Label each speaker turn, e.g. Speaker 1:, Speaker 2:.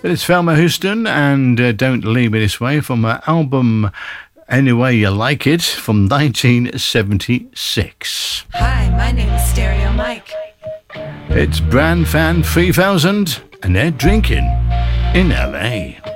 Speaker 1: It's Thelma Houston and Don't Leave Me This Way from her album Any Way You Like It from 1976.
Speaker 2: Hi, my name is Stereo Mike.
Speaker 1: It's Brand Fan 3000 and they're drinking in LA.